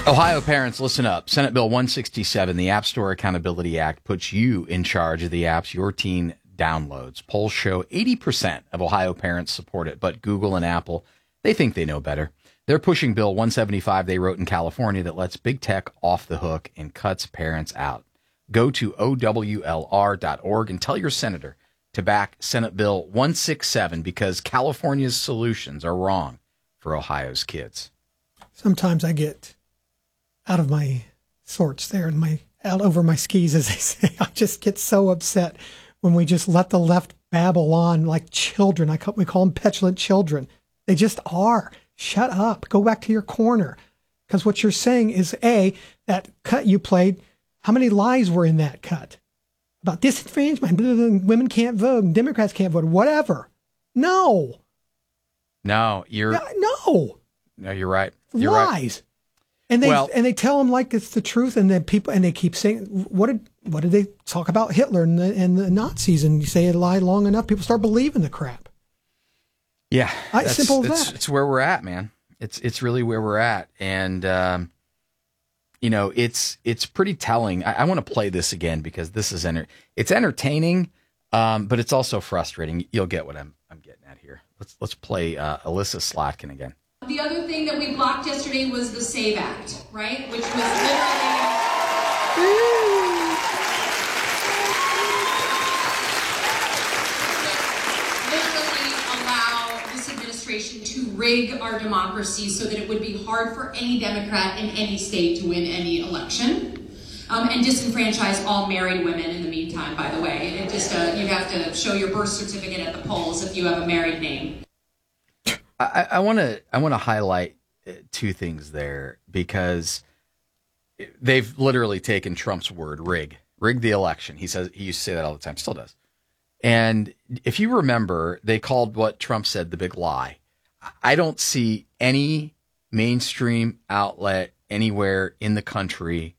Ohio parents, listen up. Senate Bill 167, the App Store Accountability Act, puts you in charge of the apps your teen downloads. Polls show 80% of Ohio parents support it, but Google and Apple, they think they know better. They're pushing Bill 175 they wrote in California that lets big tech off the hook and cuts parents out. Go to OWLR.org and tell your senator to back Senate Bill 167 because California's solutions are wrong for Ohio's kids. Sometimes I get out of my sorts there and out over my skis, as they say. I just get so upset when we just let the left babble on like children. We call them petulant children. They just are. Shut up. Go back to your corner. Because what you're saying is, that cut you played, how many lies were in that cut? About disenfranchisement, women can't vote, Democrats can't vote, whatever. No. No, you're right. You're lies. Right. And they tell them like it's the truth, and then they keep saying, what did they talk about Hitler and the Nazis? And you say it lie long enough, people start believing the crap. Yeah, simple as that. It's where we're at, man. It's really where we're at, and it's pretty telling. I want to play this again because this is it's entertaining, but it's also frustrating. You'll get what I'm getting at here. Let's play Alyssa Slotkin again. The other thing that we blocked yesterday was the SAVE Act, right? Which was literally allow this administration to rig our democracy so that it would be hard for any Democrat in any state to win any election. And disenfranchise all married women in the meantime, by the way. It just you have to show your birth certificate at the polls if you have a married name. I want to highlight two things there because they've literally taken Trump's word, rig the election. He used to say that all the time, still does. And if you remember, they called what Trump said the big lie. I don't see any mainstream outlet anywhere in the country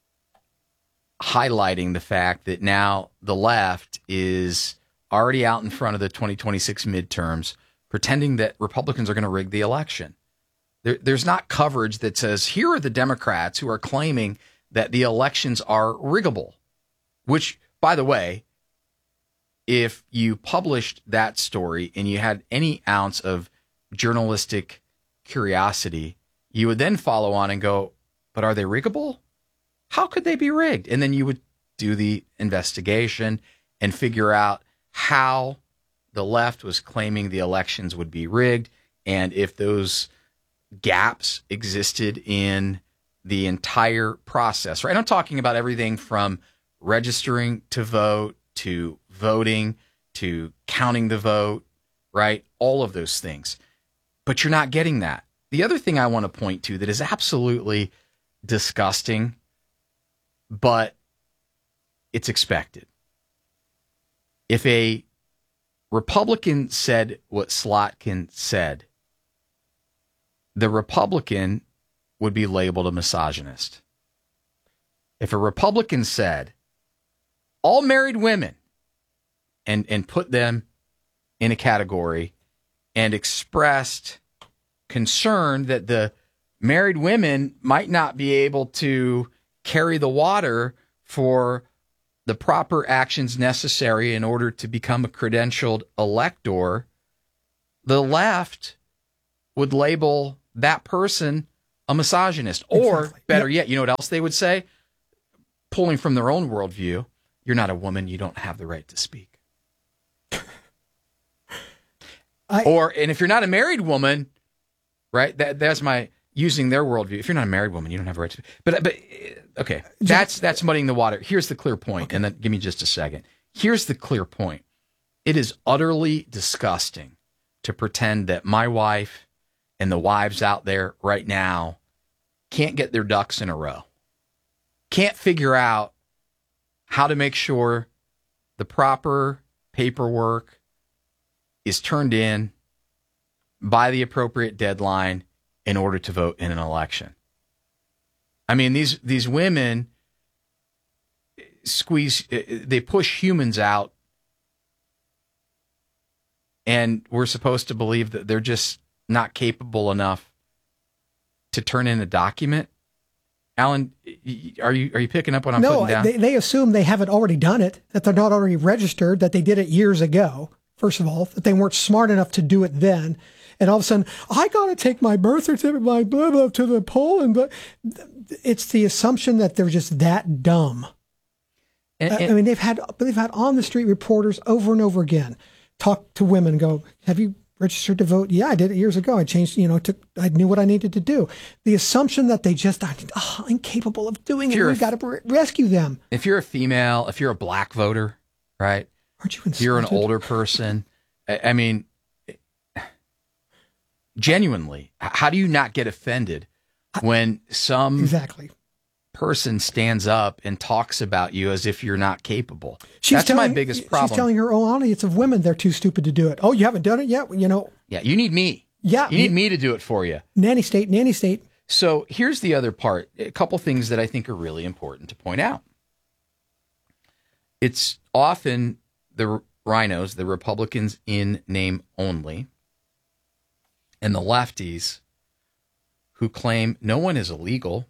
highlighting the fact that now the left is already out in front of the 2026 midterms, pretending that Republicans are going to rig the election. There's not coverage that says, here are the Democrats who are claiming that the elections are riggable, which, by the way, if you published that story and you had any ounce of journalistic curiosity, you would then follow on and go, but are they riggable? How could they be rigged? And then you would do the investigation and figure out how the left was claiming the elections would be rigged, and if those gaps existed in the entire process, right? I'm talking about everything from registering to vote, to voting, to counting the vote, right? All of those things. But you're not getting that. The other thing I want to point to that is absolutely disgusting, but it's expected. If a Republican said what Slotkin said, the Republican would be labeled a misogynist. If a Republican said all married women and put them in a category and expressed concern that the married women might not be able to carry the water for the proper actions necessary in order to become a credentialed elector, the left would label that person a misogynist. Or, better yet, you know what else they would say? Pulling from their own worldview, you're not a woman, you don't have the right to speak. And if you're not a married woman, right, that's my using their worldview. If you're not a married woman, you don't have a right to speak. But okay, that's muddying the water. Here's the clear point, and then give me just a second. Here's the clear point. It is utterly disgusting to pretend that my wife and the wives out there right now can't get their ducks in a row, can't figure out how to make sure the proper paperwork is turned in by the appropriate deadline in order to vote in an election. I mean, these women they push humans out, and we're supposed to believe that they're just not capable enough to turn in a document. Alan, are you picking up what I'm putting down? No, they assume they haven't already done it, that they're not already registered, that they did it years ago, first of all, that they weren't smart enough to do it then. And all of a sudden, I got to take my birth certificate, my blah, blah, to the poll. And it's the assumption that they're just that dumb. I mean, they've had on the street reporters over and over again talk to women and go, have you registered to vote? Yeah, I did it years ago. I changed, I knew what I needed to do. The assumption that they just are incapable of doing it. We've got to rescue them. If you're a female, if you're a black voter, right? Aren't you insulted? If you're an older person. I mean, genuinely, how do you not get offended when some person stands up and talks about you as if you're not capable? That's my biggest problem. She's telling her own audience of women they're too stupid to do it. Oh, you haven't done it yet? Yeah, you need me. Yeah. You need me to do it for you. Nanny state. So here's the other part. A couple things that I think are really important to point out. It's often the rhinos, the Republicans in name only, and the lefties who claim no one is illegal.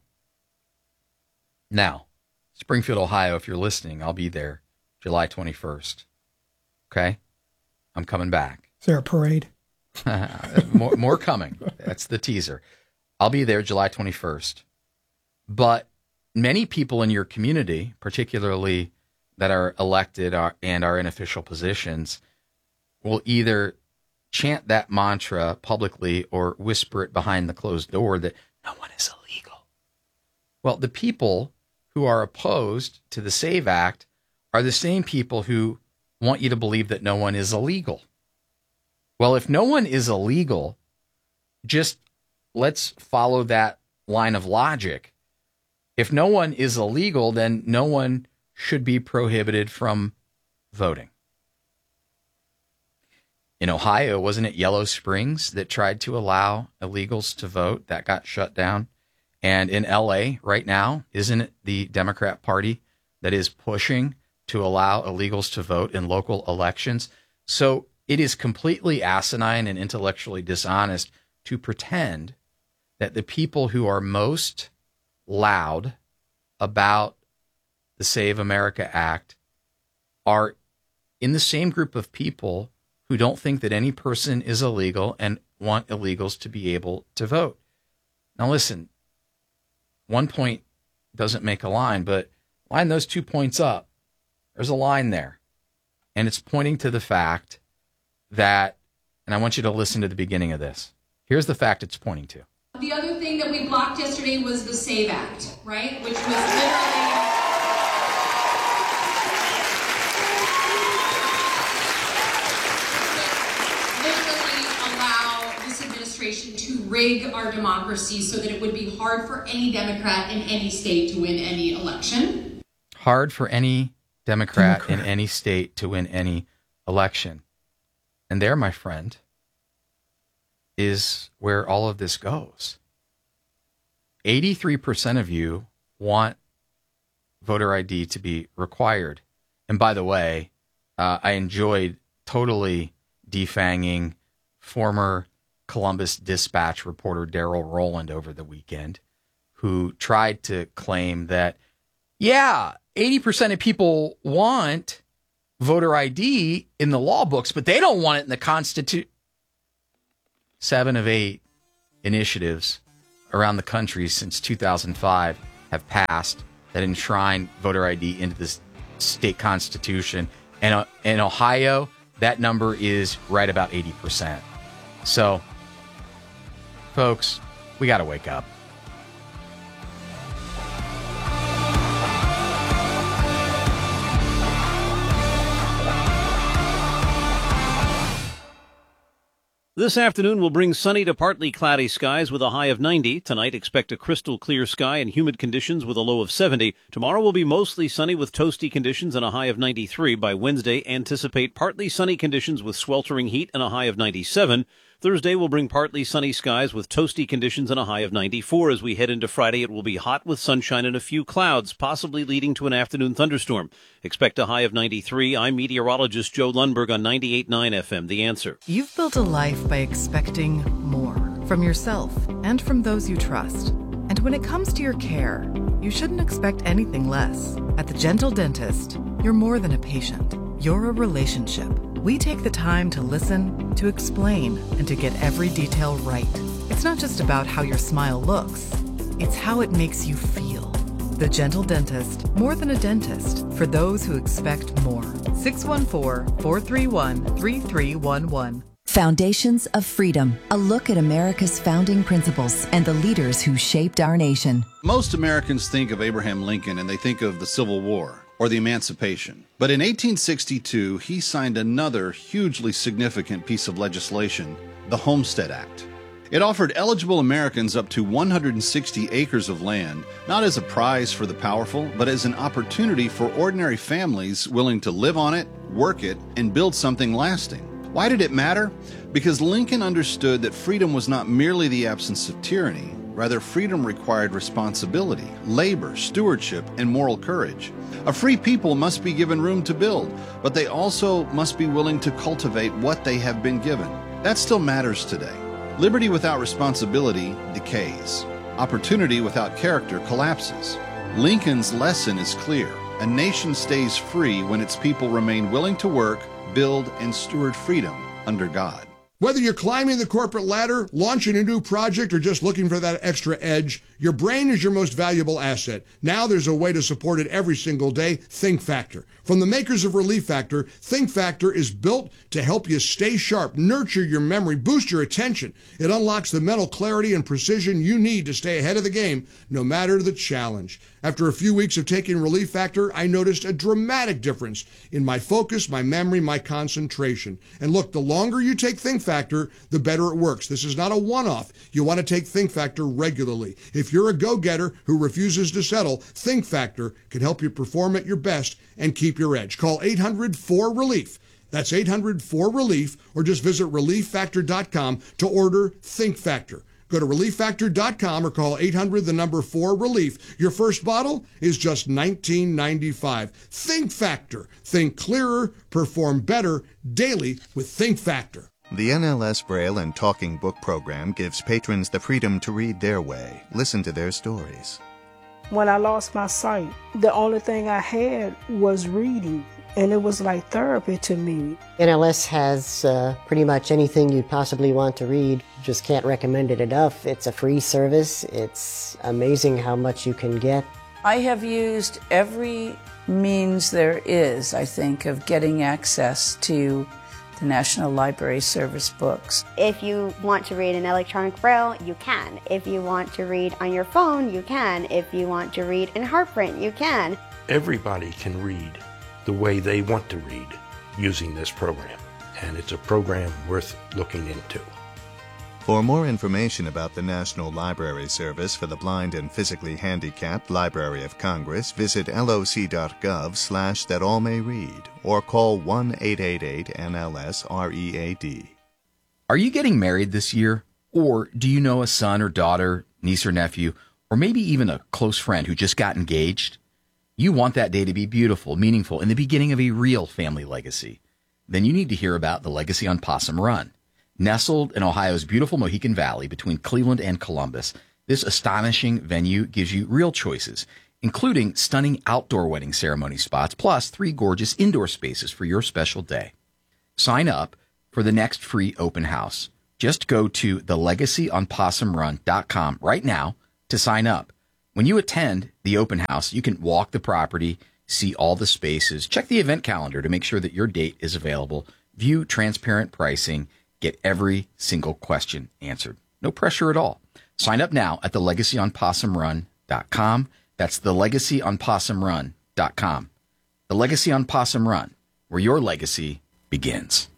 Now, Springfield, Ohio, if you're listening, I'll be there July 21st. Okay? I'm coming back. Is there a parade? more coming. That's the teaser. I'll be there July 21st. But many people in your community, particularly that are elected and are in official positions, will either chant that mantra publicly or whisper it behind the closed door that no one is illegal. Well, the people who are opposed to the SAVE Act are the same people who want you to believe that no one is illegal. Well, if no one is illegal, just let's follow that line of logic. If no one is illegal, then no one should be prohibited from voting. In Ohio, wasn't it Yellow Springs that tried to allow illegals to vote? That got shut down. And in LA right now, isn't it the Democrat Party that is pushing to allow illegals to vote in local elections? So it is completely asinine and intellectually dishonest to pretend that the people who are most loud about the Save America Act are in the same group of people who don't think that any person is illegal and want illegals to be able to vote. Now listen, one point doesn't make a line, but line those 2 points up. There's a line there. And it's pointing to the fact that, and I want you to listen to the beginning of this. Here's the fact it's pointing to. The other thing that we blocked yesterday was the SAVE Act, right? Which was literally allow this administration to rig our democracy so that it would be hard for any Democrat in any state to win any election. Hard for any Democrat in any state to win any election. And there, my friend, is where all of this goes. 83% of you want voter ID to be required. And by the way, I enjoyed totally defanging former Columbus Dispatch reporter Daryl Rowland over the weekend, who tried to claim that, 80% of people want voter ID in the law books, but they don't want it in the Constitution. 7 of 8 initiatives around the country since 2005 have passed that enshrine voter ID into the state constitution. And in Ohio, that number is right about 80%. So, folks, we got to wake up. This afternoon will bring sunny to partly cloudy skies with a high of 90. Tonight, expect a crystal clear sky and humid conditions with a low of 70. Tomorrow will be mostly sunny with toasty conditions and a high of 93. By Wednesday, anticipate partly sunny conditions with sweltering heat and a high of 97. Thursday will bring partly sunny skies with toasty conditions and a high of 94. As we head into Friday, it will be hot with sunshine and a few clouds, possibly leading to an afternoon thunderstorm. Expect a high of 93. I'm meteorologist Joe Lundberg on 98.9 FM, The Answer. You've built a life by expecting more from yourself and from those you trust. And when it comes to your care, you shouldn't expect anything less. At the Gentle Dentist, you're more than a patient. You're a relationship. We take the time to listen, to explain, and to get every detail right. It's not just about how your smile looks. It's how it makes you feel. The Gentle Dentist, more than a dentist, for those who expect more. 614-431-3311. Foundations of Freedom, a look at America's founding principles and the leaders who shaped our nation. Most Americans think of Abraham Lincoln and they think of the Civil War or the Emancipation. But in 1862, he signed another hugely significant piece of legislation, the Homestead Act. It offered eligible Americans up to 160 acres of land, not as a prize for the powerful, but as an opportunity for ordinary families willing to live on it, work it, and build something lasting. Why did it matter? Because Lincoln understood that freedom was not merely the absence of tyranny. Rather, freedom required responsibility, labor, stewardship, and moral courage. A free people must be given room to build, but they also must be willing to cultivate what they have been given. That still matters today. Liberty without responsibility decays. Opportunity without character collapses. Lincoln's lesson is clear. A nation stays free when its people remain willing to work, build, and steward freedom under God. Whether you're climbing the corporate ladder, launching a new project, or just looking for that extra edge, your brain is your most valuable asset. Now there's a way to support it every single day, Think Factor. From the makers of Relief Factor, Think Factor is built to help you stay sharp, nurture your memory, boost your attention. It unlocks the mental clarity and precision you need to stay ahead of the game, no matter the challenge. After a few weeks of taking Relief Factor, I noticed a dramatic difference in my focus, my memory, my concentration. And look, the longer you take Think Factor, the better it works. This is not a one-off. You want to take Think Factor regularly. If you're a go-getter who refuses to settle, Think Factor can help you perform at your best and keep your edge. Call 800-4RELIEF. That's 800-4RELIEF, or just visit ReliefFactor.com to order Think Factor. Go to ReliefFactor.com or call 800-4RELIEF. Your first bottle is just $19.95. Think Factor. Think clearer, perform better daily with Think Factor. The NLS Braille and Talking Book program gives patrons the freedom to read their way, listen to their stories. When I lost my sight, the only thing I had was reading, and it was like therapy to me. NLS has pretty much anything you'd possibly want to read. Just can't recommend it enough. It's a free service. It's amazing how much you can get. I have used every means there is, I think, of getting access to the National Library Service books. If you want to read in electronic braille, you can. If you want to read on your phone, you can. If you want to read in HeartPrint, you can. Everybody can read the way they want to read using this program, and it's a program worth looking into. For more information about the National Library Service for the Blind and Physically Handicapped Library of Congress, visit loc.gov/thatallmayread or call 1-888-NLS-READ. Are you getting married this year? Or do you know a son or daughter, niece or nephew, or maybe even a close friend who just got engaged? You want that day to be beautiful, meaningful, and the beginning of a real family legacy. Then you need to hear about the Legacy on Possum Run. Nestled in Ohio's beautiful Mohican Valley between Cleveland and Columbus, this astonishing venue gives you real choices, including stunning outdoor wedding ceremony spots, plus 3 gorgeous indoor spaces for your special day. Sign up for the next free open house. Just go to thelegacyonpossumrun.com right now to sign up. When you attend the open house, you can walk the property, see all the spaces, check the event calendar to make sure that your date is available, view transparent pricing, get every single question answered. No pressure at all. Sign up now at thelegacyonpossumrun.com. That's thelegacyonpossumrun.com. The Legacy on Possum Run, where your legacy begins.